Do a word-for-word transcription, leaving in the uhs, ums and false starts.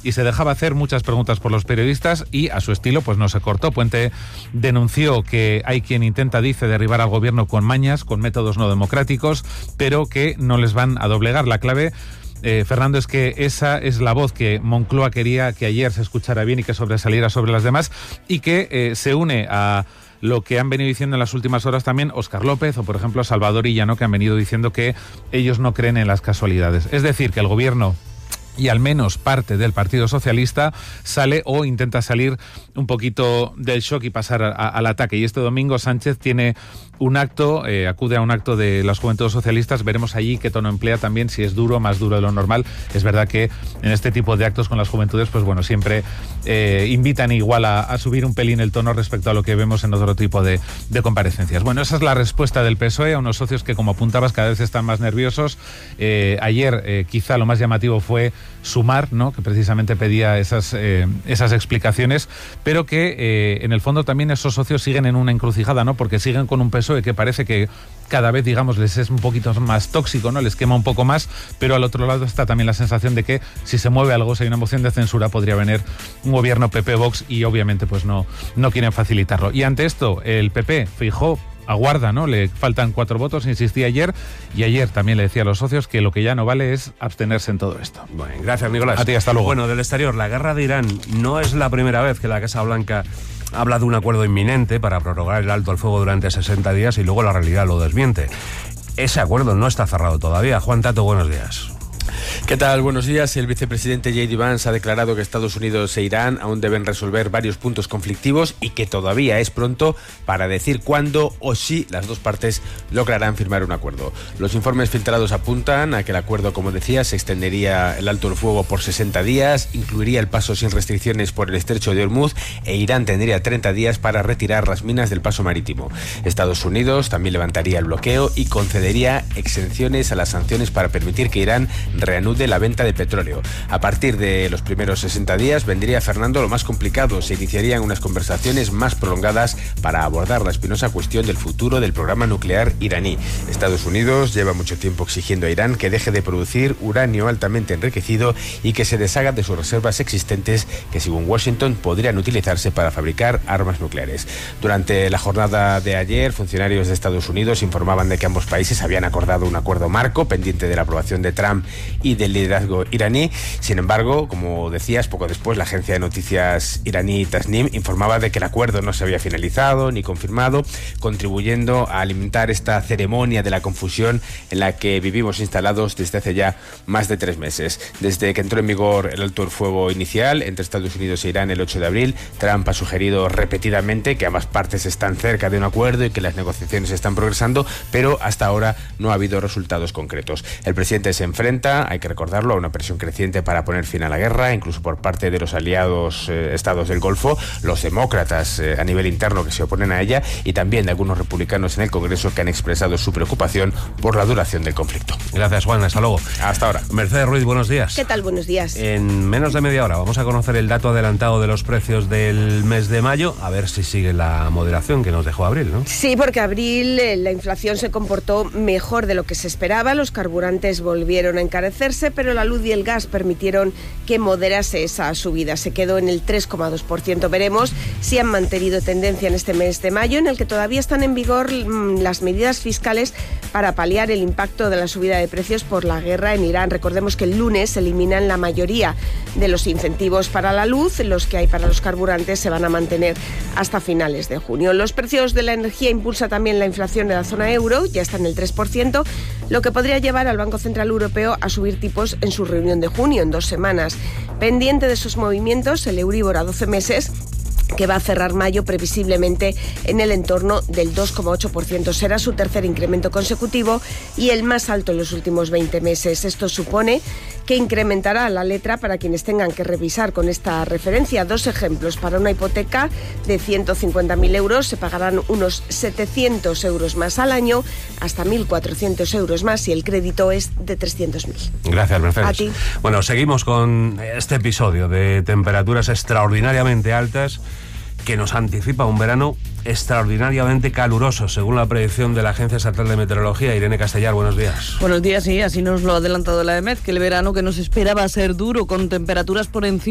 y se dejaba hacer muchas preguntas por los periodistas y a su estilo pues no se cortó. Puente denunció que hay quien intenta, dice, derribar al gobierno con mañas, con métodos no democráticos, pero que no les van a doblegar. La clave, eh, Fernando, es que esa es la voz que Moncloa quería que ayer se escuchara bien y que sobresaliera sobre las demás, y que eh, se une a lo que han venido diciendo en las últimas horas también Óscar López o, por ejemplo, Salvador Illa, ¿no?, que han venido diciendo que ellos no creen en las casualidades. Es decir, que el gobierno y al menos parte del Partido Socialista sale o intenta salir un poquito del shock y pasar a, a, al ataque. Y este domingo Sánchez tiene un acto, eh, acude a un acto de las Juventudes Socialistas. Veremos allí qué tono emplea también, si es duro, más duro de lo normal. Es verdad que en este tipo de actos con las juventudes, pues bueno, siempre eh, invitan igual a, a subir un pelín el tono respecto a lo que vemos en otro tipo de, de comparecencias. Bueno, esa es la respuesta del P S O E a unos socios que, como apuntabas, cada vez están más nerviosos. Eh, ayer eh, quizá lo más llamativo fue Sumar, ¿no?, que precisamente pedía esas, eh, esas explicaciones, pero que eh, en el fondo también esos socios siguen en una encrucijada, ¿no?, porque siguen con un P S O E que parece que cada vez, digamos, les es un poquito más tóxico, ¿no?, les quema un poco más, pero al otro lado está también la sensación de que si se mueve algo, si hay una moción de censura, podría venir un gobierno P P-Vox y obviamente pues no, no quieren facilitarlo. Y ante esto, el P P, Feijóo, aguarda, ¿no? Le faltan cuatro votos, insistí ayer, y ayer también le decía a los socios que lo que ya no vale es abstenerse en todo esto. Bueno, gracias, Nicolás. A ti, hasta luego. Bueno, del exterior, la guerra de Irán no es la primera vez que la Casa Blanca habla de un acuerdo inminente para prorrogar el alto al fuego durante sesenta días y luego la realidad lo desmiente. Ese acuerdo no está cerrado todavía. Juan Tato, buenos días. ¿Qué tal? Buenos días. El vicepresidente J D Vance ha declarado que Estados Unidos e Irán aún deben resolver varios puntos conflictivos y que todavía es pronto para decir cuándo o si las dos partes lograrán firmar un acuerdo. Los informes filtrados apuntan a que el acuerdo, como decía, se extendería el alto el fuego por sesenta días, incluiría el paso sin restricciones por el estrecho de Hormuz e Irán tendría treinta días para retirar las minas del paso marítimo. Estados Unidos también levantaría el bloqueo y concedería exenciones a las sanciones para permitir que Irán reanude la venta de petróleo. A partir de los primeros sesenta días vendría, Fernando, lo más complicado. Se iniciarían unas conversaciones más prolongadas para abordar la espinosa cuestión del futuro del programa nuclear iraní. Estados Unidos lleva mucho tiempo exigiendo a Irán que deje de producir uranio altamente enriquecido y que se deshaga de sus reservas existentes que, según Washington, podrían utilizarse para fabricar armas nucleares. Durante la jornada de ayer, funcionarios de Estados Unidos informaban de que ambos países habían acordado un acuerdo marco pendiente de la aprobación de Trump y del liderazgo iraní. Sin embargo, como decías, poco después la agencia de noticias iraní Tasnim informaba de que el acuerdo no se había finalizado ni confirmado, contribuyendo a alimentar esta ceremonia de la confusión en la que vivimos instalados desde hace ya más de tres meses. Desde que entró en vigor el alto el fuego inicial entre Estados Unidos e Irán el ocho de abril, Trump ha sugerido repetidamente que ambas partes están cerca de un acuerdo y que las negociaciones están progresando, pero hasta ahora no ha habido resultados concretos. El presidente se enfrenta, hay que recordarlo, a una presión creciente para poner fin a la guerra, incluso por parte de los aliados eh, estados del Golfo, los demócratas eh, a nivel interno que se oponen a ella y también de algunos republicanos en el Congreso que han expresado su preocupación por la duración del conflicto. Gracias, Juan. Hasta luego. Hasta ahora. Mercedes Ruiz, buenos días. ¿Qué tal? Buenos días. En menos de media hora vamos a conocer el dato adelantado de los precios del mes de mayo, a ver si sigue la moderación que nos dejó abril, ¿no? Sí, porque abril eh, la inflación se comportó mejor de lo que se esperaba, los carburantes volvieron a encarecerse, pero la luz y el gas permitieron que moderase esa subida. Se quedó en el tres coma dos por ciento. Veremos si han mantenido tendencia en este mes de mayo, en el que todavía están en vigor mmm, las medidas fiscales para paliar el impacto de la subida de precios por la guerra en Irán. Recordemos que el lunes eliminan la mayoría de los incentivos para la luz, los que hay para los carburantes se van a mantener hasta finales de junio. Los precios de la energía impulsa también la inflación de la zona euro, ya está en el tres por ciento, lo que podría llevar al Banco Central Europeo a subir tipos en su reunión de junio, en dos semanas. Pendiente de sus movimientos, el Euribor a doce meses, que va a cerrar mayo previsiblemente en el entorno del dos coma ocho por ciento. Será su tercer incremento consecutivo y el más alto en los últimos veinte meses. Esto supone que incrementará la letra para quienes tengan que revisar con esta referencia. Dos ejemplos. Para una hipoteca de ciento cincuenta mil euros se pagarán unos setecientos euros más al año, hasta mil cuatrocientos euros más si el crédito es de trescientos mil. Gracias, Mercedes. A ti. Bueno, seguimos con este episodio de temperaturas extraordinariamente altas que nos anticipa un verano extraordinariamente caluroso, según la predicción de la Agencia Estatal de Meteorología. Irene Castellar, buenos días. Buenos días, sí, así nos lo ha adelantado la E M E T, que el verano que nos espera va a ser duro, con temperaturas por encima